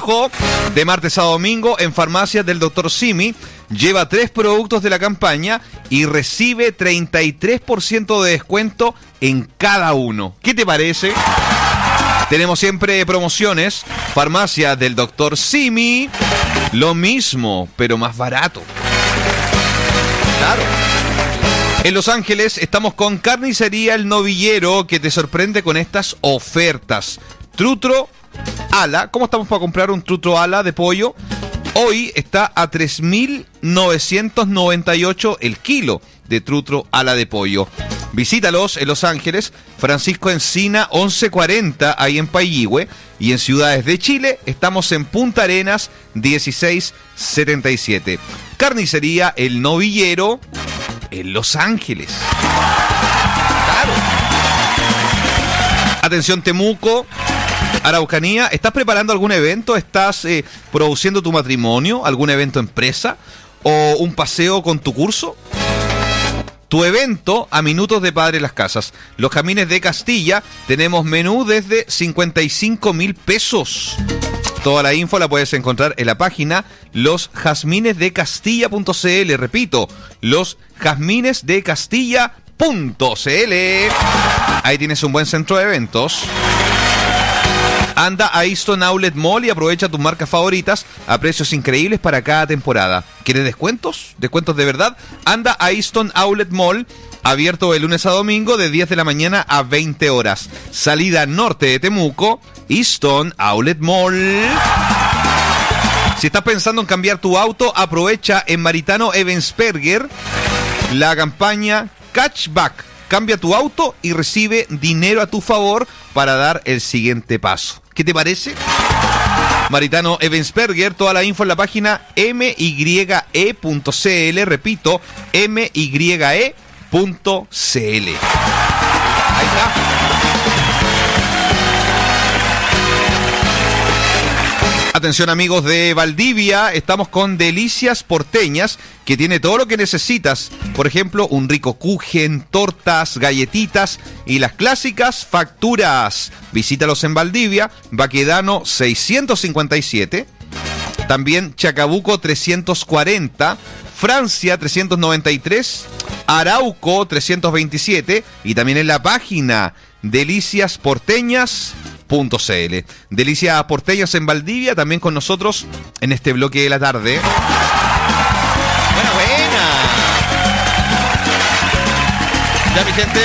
Ojo, de martes a domingo en farmacias del Dr. Simi, lleva 3 productos de la campaña y recibe 33% de descuento en cada uno. ¿Qué te parece? Tenemos siempre promociones. Farmacia del Dr. Simi, lo mismo, pero más barato. Claro. En Los Ángeles estamos con Carnicería El Novillero, que te sorprende con estas ofertas. Trutro ala. ¿Cómo estamos para comprar un trutro ala de pollo? Hoy está a 3.998 el kilo de trutro ala de pollo. Visítalos en Los Ángeles, Francisco Encina 1140, ahí en Payihue. Y en ciudades de Chile estamos en Punta Arenas 1677. Carnicería El Novillero en Los Ángeles. Claro. Atención Temuco, Araucanía, ¿estás preparando algún evento? ¿Estás produciendo tu matrimonio? ¿Algún evento empresa? ¿O un paseo con tu curso? Tu evento a minutos de Padre Las Casas. Los Jazmines de Castilla, tenemos menú desde 55.000 pesos. Toda la info la puedes encontrar en la página losjazminesdecastilla.cl. Repito, losjazminesdecastilla.cl. Ahí tienes un buen centro de eventos. Anda a Easton Outlet Mall y aprovecha tus marcas favoritas a precios increíbles para cada temporada. ¿Quieres descuentos? ¿Descuentos de verdad? Anda a Easton Outlet Mall, abierto de lunes a domingo de 10 de la mañana a 20 horas. Salida norte de Temuco, Easton Outlet Mall. Si estás pensando en cambiar tu auto, aprovecha en Maritano Ebensperger la campaña Catchback. Cambia tu auto y recibe dinero a tu favor para dar el siguiente paso. ¿Qué te parece? Maritano Ebensperger, toda la info en la página mye.cl. Repito, mye.cl. Ahí está. Atención amigos de Valdivia, estamos con Delicias Porteñas, que tiene todo lo que necesitas. Por ejemplo, un rico kuchen, tortas, galletitas y las clásicas facturas. Visítalos en Valdivia, Baquedano 657, también Chacabuco 340, Francia 393, Arauco 327 y también en la página deliciasporteñas.cl. Delicias Porteñas en Valdivia, también con nosotros en este bloque de la tarde. Buena. Ya, mi gente.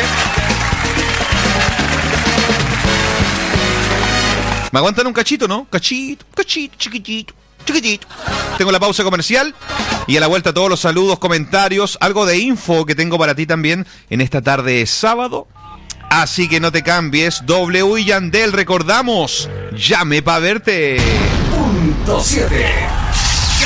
¿Me aguantan un cachito, no? Cachito, chiquitito. Tengo la pausa comercial y a la vuelta todos los saludos, comentarios, algo de info que tengo para ti también en esta tarde de sábado. Así que no te cambies. W y Yandel, recordamos, llame pa' verte. Punto 7.